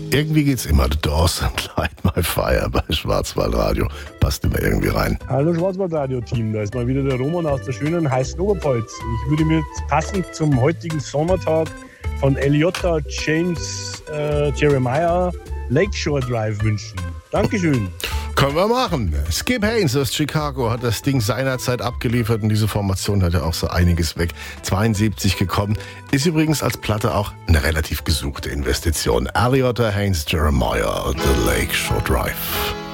Irgendwie geht's immer. The Doors and Light My Fire bei Schwarzwaldradio. Passt immer irgendwie rein. Hallo Schwarzwaldradio-Team, da ist mal wieder der Roman aus der schönen heißen Oberpfalz. Ich würde mir jetzt passend zum heutigen Sommertag von Eliota James Jeremiah Lakeshore Drive wünschen. Dankeschön. Können wir machen. Skip Haynes aus Chicago hat das Ding seinerzeit abgeliefert und diese Formation hat ja auch so einiges weg. 72 gekommen. Ist übrigens als Platte auch eine relativ gesuchte Investition. Eliota Haynes Jeremiah, The Lakeshore Drive.